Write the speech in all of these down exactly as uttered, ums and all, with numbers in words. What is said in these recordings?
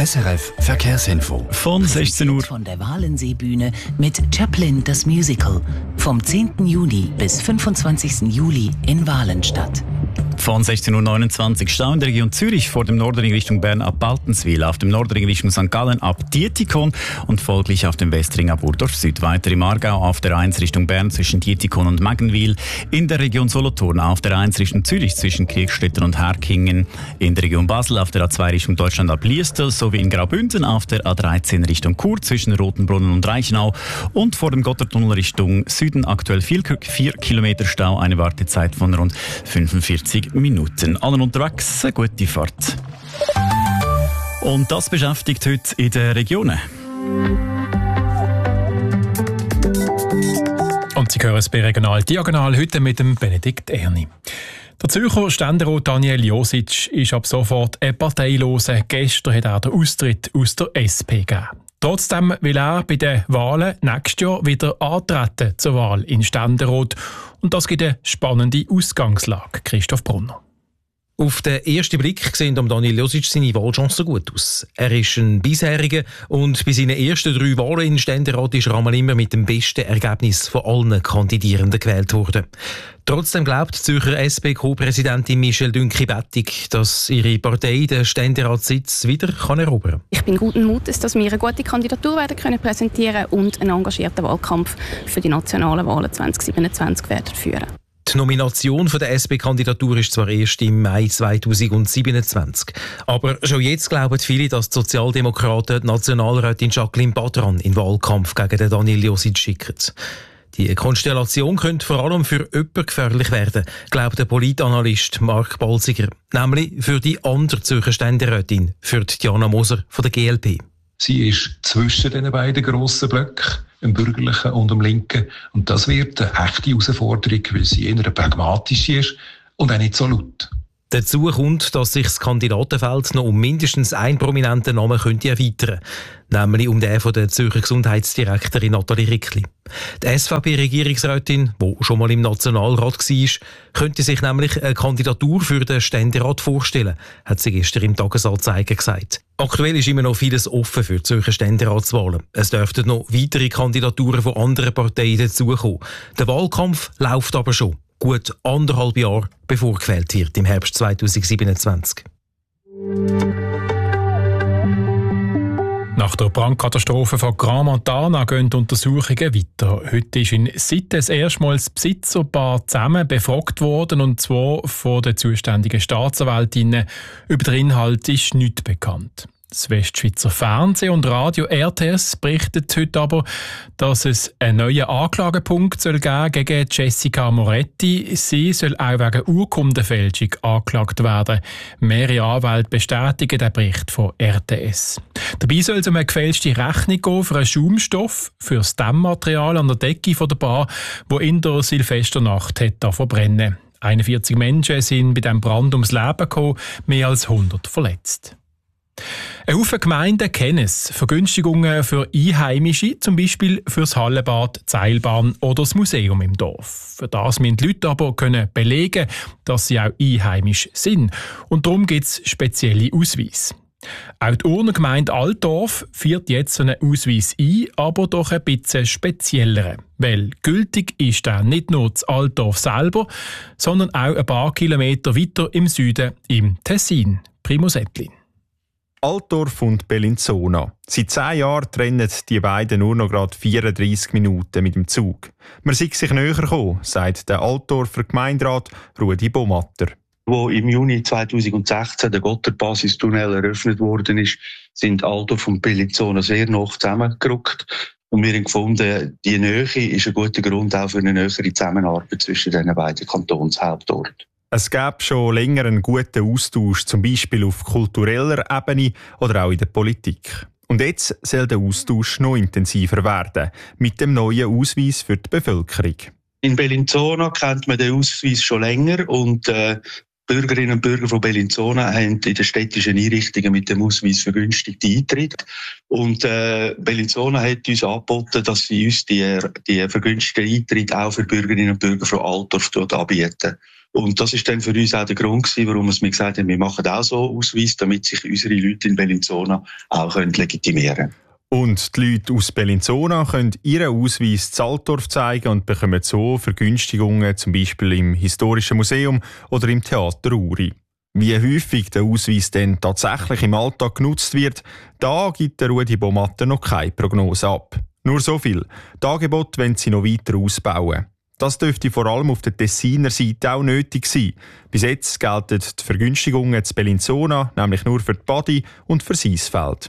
S R F Verkehrsinfo. Von sechzehn Uhr. Von der Walenseebühne mit Chaplin das Musical. Vom zehnten Juni bis fünfundzwanzigsten Juli in Walenstadt. Von sechzehn Uhr neunundzwanzig Stau in der Region Zürich vor dem Nordring Richtung Bern ab Baltenswil, auf dem Nordring Richtung Sankt Gallen ab Dietikon und folglich auf dem Westring ab Urdorf Süd. Weiter im Aargau auf der eins Richtung Bern zwischen Dietikon und Maggenwil, in der Region Solothurn auf der eins Richtung Zürich zwischen Kirchstetten und Herkingen, in der Region Basel auf der A zwei Richtung Deutschland ab Liestal sowie in Graubünden auf der A dreizehn Richtung Chur zwischen Rotenbrunnen und Reichenau und vor dem Gotthardtunnel Richtung Süden aktuell vier Kilometer Stau, eine Wartezeit von rund fünfundvierzig Minuten. Allen unterwegs, eine gute Fahrt. Und das beschäftigt heute in den Regionen. Und Sie hören es bei Regional Diagonal heute mit dem Benedikt Erni. Der Zürcher Ständerat Daniel Josic ist ab sofort ein Parteiloser. Gestern hat er den Austritt aus der S P gegeben. Trotzdem will er bei den Wahlen nächstes Jahr wieder antreten zur Wahl in Ständerat. Und das gibt eine spannende Ausgangslage. Christoph Brunner. Auf den ersten Blick sehen Daniel Josic seine Wahlchancen gut aus. Er ist ein Bisheriger und bei seinen ersten drei Wahlen in Ständerat ist er einmal immer mit dem besten Ergebnis von allen Kandidierenden gewählt worden. Trotzdem glaubt die Zürcher S P-Co-Präsidentin Michelle Dünki-Bettig, dass ihre Partei den Ständeratssitz wieder kann erobern kann. Ich bin guten Mutes, dass wir eine gute Kandidatur werden können präsentieren und einen engagierten Wahlkampf für die nationalen Wahlen zwanzig siebenundzwanzig werden führen. Die Nomination für die S P-Kandidatur ist zwar erst im Mai zweitausendsiebenundzwanzig, aber schon jetzt glauben viele, dass die Sozialdemokraten die Nationalrätin Jacqueline Badran in den Wahlkampf gegen den Daniel Josic schicken. Die Konstellation könnte vor allem für jemanden gefährlich werden, glaubt der Politanalyst Mark Balziger, nämlich für die andere Zürcher Ständerätin, für Diana Moser von der G L P. Sie ist zwischen den beiden grossen Blöcken, dem bürgerlichen und dem linken. Und das wird eine echte Herausforderung, weil sie eher pragmatisch ist und auch nicht so laut. Dazu kommt, dass sich das Kandidatenfeld noch um mindestens einen prominenten Namen könnte erweitern, nämlich um den von der Zürcher Gesundheitsdirektorin Nathalie Rickli. Die S V P-Regierungsrätin, die schon mal im Nationalrat war, könnte sich nämlich eine Kandidatur für den Ständerat vorstellen, hat sie gestern im Tagesanzeiger gesagt. Aktuell ist immer noch vieles offen für die Zürcher Ständeratswahlen. Es dürften noch weitere Kandidaturen von anderen Parteien dazukommen. Der Wahlkampf läuft aber schon. Gut anderthalb Jahre bevor gewählt wird im Herbst zweitausendsiebenundzwanzig. Nach der Brandkatastrophe von Grand Montana gehen die Untersuchungen weiter. Heute ist in Sittes erstmals das Besitzerpaar zusammen befragt worden, und zwar von den zuständigen Staatsanwältinnen. Über den Inhalt ist nichts bekannt. Das Westschweizer Fernsehen und Radio R T S berichtet heute aber, dass es einen neuen Anklagepunkt soll geben gegen Jessica Moretti. Sie soll auch wegen Urkundenfälschung angeklagt werden. Mehrere Anwälte bestätigen den Bericht von R T S. Dabei soll es um eine gefälschte Rechnung gehen für einen Schaumstoff, für das Dämmmaterial an der Decke der Bar, wo in der Silvesternacht hat verbrennen. einundvierzig Menschen sind bei diesem Brand ums Leben gekommen, mehr als hundert verletzt. Ein Haufen Gemeinden kennen es. Vergünstigungen für Einheimische, zum Beispiel für das Hallenbad, die Seilbahn oder das Museum im Dorf. Für das müssen die Leute aber können belegen, dass sie auch einheimisch sind. Und darum gibt es spezielle Ausweise. Auch die Urnergemeinde Altdorf führt jetzt so einen Ausweis ein, aber doch ein bisschen speziellere. Weil gültig ist dann nicht nur das Altdorf selber, sondern auch ein paar Kilometer weiter im Süden, im Tessin. Primo Settlin. Altdorf und Bellinzona. Seit zehn Jahren trennen die beiden nur noch gerade vierunddreissig Minuten mit dem Zug. Man sei sich näher gekommen, sagt der Altdorfer Gemeinderat Rudi Bomatter. Wo im Juni zweitausendsechzehn der Gotthard-Basistunnel eröffnet worden ist, sind Altdorf und Bellinzona sehr nah zusammengerückt. Und wir haben gefunden, die Nähe ist ein guter Grund auch für eine nähere Zusammenarbeit zwischen den beiden Kantonshauptorten. Es gäbe schon länger einen guten Austausch, zum Beispiel auf kultureller Ebene oder auch in der Politik. Und jetzt soll der Austausch noch intensiver werden, mit dem neuen Ausweis für die Bevölkerung. In Bellinzona kennt man den Ausweis schon länger und äh, Bürgerinnen und Bürger von Bellinzona haben in den städtischen Einrichtungen mit dem Ausweis vergünstigte Eintritt. Und äh, Bellinzona hat uns angeboten, dass sie uns die, die vergünstigten Eintritt auch für Bürgerinnen und Bürger von Altdorf dort anbieten. Und das ist dann für uns auch der Grund gewesen, warum wir gesagt haben, wir machen auch so Ausweis, damit sich unsere Leute in Bellinzona auch legitimieren können. Und die Leute aus Bellinzona können ihren Ausweis zu Altdorf zeigen und bekommen so Vergünstigungen, zum Beispiel im Historischen Museum oder im Theater Uri. Wie häufig der Ausweis denn tatsächlich im Alltag genutzt wird, da gibt der Rudi Bomatter noch keine Prognose ab. Nur so viel. Die Angebote wollen sie noch weiter ausbauen. Das dürfte vor allem auf der Tessiner Seite auch nötig sein. Bis jetzt gelten die Vergünstigungen zu Bellinzona nämlich nur für die Badi und für Seisfeld.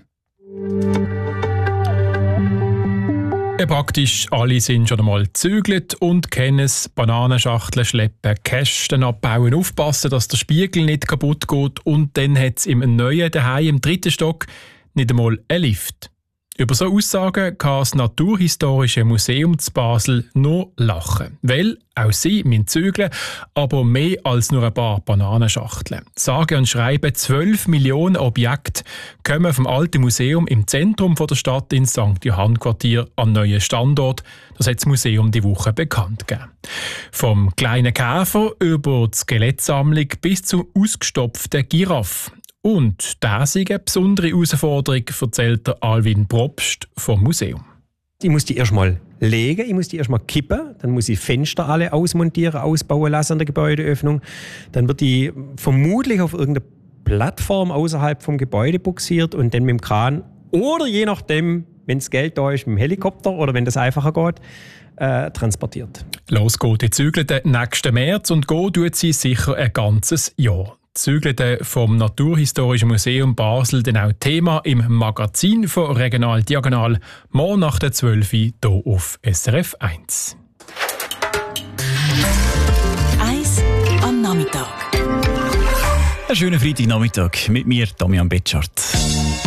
Praktisch alle sind schon einmal gezügelt und kennen es. Bananenschachteln schleppen, Kästen abbauen, aufpassen, dass der Spiegel nicht kaputt geht. Und dann hat es im neuen daheim im dritten Stock nicht einmal einen Lift. Über so Aussagen kann das Naturhistorische Museum zu Basel nur lachen. Weil auch sie müssen zügeln, aber mehr als nur ein paar Bananenschachteln. Sage und schreibe zwölf Millionen Objekte kommen vom alten Museum im Zentrum der Stadt in Sankt Johann Quartier an neuen Standort. Das hat das Museum die Woche bekannt gegeben. Vom kleinen Käfer über die Skelettsammlung bis zur ausgestopften Giraffe. Und das ist eine besondere Herausforderung, erzählt der Alwin Probst vom Museum. Ich muss die erstmal legen, ich muss die erstmal kippen, dann muss ich Fenster alle ausmontieren, ausbauen lassen an der Gebäudeöffnung. Dann wird die vermutlich auf irgendeine Plattform außerhalb vom Gebäude buxiert und dann mit dem Kran oder je nachdem, wenn das Geld da ist, mit dem Helikopter oder wenn das einfacher geht, äh, transportiert. Los geht die Zügelte nächsten März und go tut sie sicher ein ganzes Jahr. Zügelte vom Naturhistorischen Museum Basel dann auch Thema im Magazin von Regional Diagonal, morgen nach der zwölf Uhr hier auf S R F eins. Eis am Nachmittag. Einen schönen Freitagnachmittag mit mir, Damian Betschart.